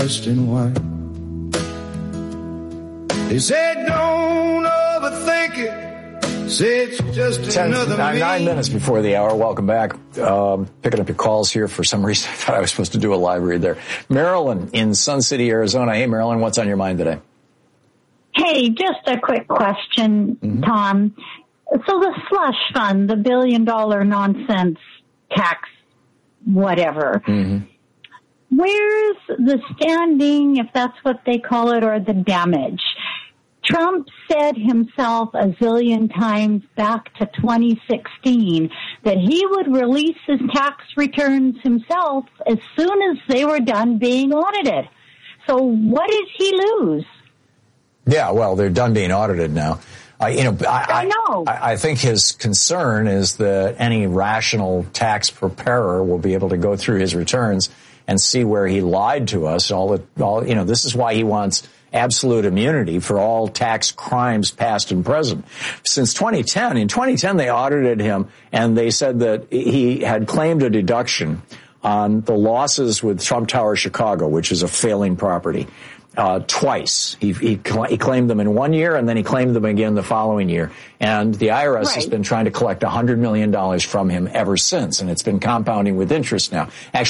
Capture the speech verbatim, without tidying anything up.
dressed in white. They said, don't overthink it. Say it's just Ten, another nine, nine minutes before the hour. Welcome back. Um, picking up your calls here. For some reason, I thought I was supposed to do a live read there. Marilyn in Sun City, Arizona. Hey, Marilyn, what's on your mind today? Hey, just a quick question, Mm-hmm. Tom. So the slush fund, the billion dollar nonsense tax, whatever, Mm-hmm. where's the standing, if that's what they call it, or the damage? Trump said himself a zillion times back to twenty sixteen that he would release his tax returns himself as soon as they were done being audited. So what did he lose? Yeah, well, they're done being audited now. Uh, you know, I, I know. I, I think his concern is that any rational tax preparer will be able to go through his returns and see where he lied to us. All the, all, you know, this is why he wants absolute immunity for all tax crimes past and present. Since twenty ten, in twenty ten, they audited him and they said that he had claimed a deduction on the losses with Trump Tower Chicago, which is a failing property. Uh, twice. He, he, he claimed them in one year and then he claimed them again the following year. And the I R S right. has been trying to collect one hundred million dollars from him ever since. And it's been compounding with interest now. Actually,